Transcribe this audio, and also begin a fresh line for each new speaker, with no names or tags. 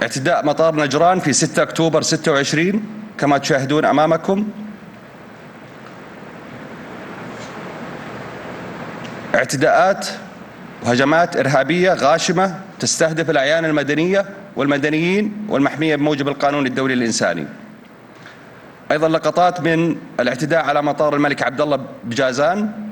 اعتداء مطار نجران في 6 أكتوبر 26 كما تشاهدون أمامكم. اعتداءات وهجمات إرهابية غاشمة تستهدف الأعيان المدنية والمدنيين والمحمية بموجب القانون الدولي الإنساني. أيضا لقطات من الاعتداء على مطار الملك عبد الله بجازان